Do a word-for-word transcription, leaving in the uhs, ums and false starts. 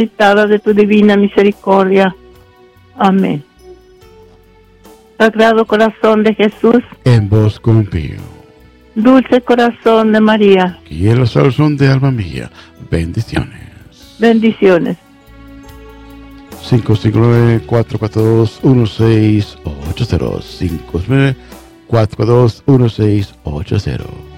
de tu divina misericordia. Amén. Sagrado corazón de Jesús, en vos confío. Dulce corazón de María, guía la salvación de alma mía. Bendiciones. Bendiciones. cinco cinco nueve, cuatro cuatro dos, uno seis ocho cero. cinco cinco nueve, cuatro cuatro dos, uno seis ocho cero.